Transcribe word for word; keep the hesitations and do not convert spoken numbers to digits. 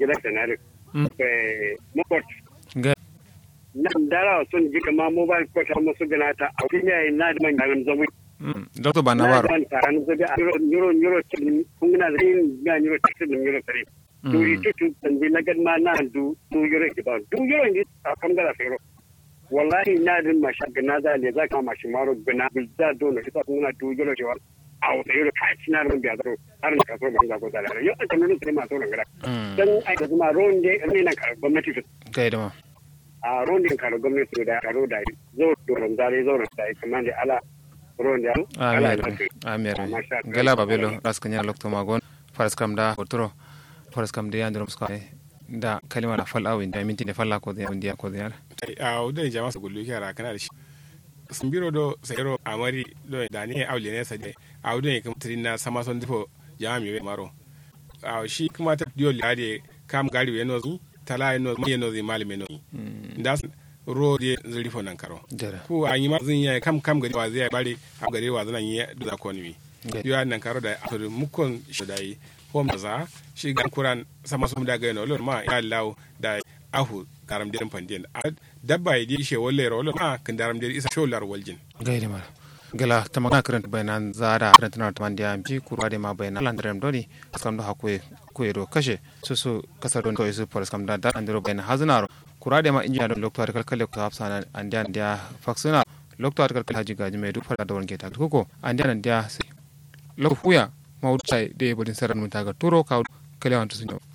gida sanare eh mokot ga nan dara sun ji kama mobile ko ta musu ganata a kinya na da man garin zamu doctor banabaro ban taran su da euro euro kin kun na zin ga euro taxi da euro tare to yi tutu dan bi lagan ma na du du euro ki ba du euro ni a kan gara fero wallahi na din ma shag na da le za ka ma shi maro bina bilda do na ita kun na du euro ki wa a wata euro ka ci na ran biya da har na ka so ban ga ko da yo a kan ne sai ma to nan gara dan ai da kuma ron de ne nan ka gwamnati kai da ma a ron din ka gwamnati da karo da zo do ran dare zo ran sai kuma da ala amir amir gala babelo raskanya lokto magon faras kam da otro faras kam de androm ska da kalima da fal awin da minti da falla ko da ndiya ko da a udai jama'a su gullu kara kana da shi sun biro do sayro amari do da ne awle ne sade a udai kuma trina sama son difo jami'i maro a shi kuma ta diyo lade kam gari we no tala no me no malime no ndas rode zuri fonan karo ko anyi ma zin ya kam kam gari wa zai bare a gari wa zan yi da ko ni yo nan karo da to mukon shidai hom za shi gan kuran sama sum da gaino lor ma ya Allah da ahu karam din pandin dabba yi she walle ro ma kan daram dir isa sholar waljin gaide ma gala tamaka karanta bayanan zara karanta na tamandiya mi kurwa de ma bayanan landrem doni kam do hakwe ko ero kashe so so kasar don ko isu polis kam da da andro bayanan hazunaro kurade ma injina don lokto arkal kale ko hafsana andian dia faksuna lokto arkal kale haji gaji me du fara da wonke ta koko andian dia lokto fuya mawdu sai de bodin saran mun taga turo ka kale wanto sunyo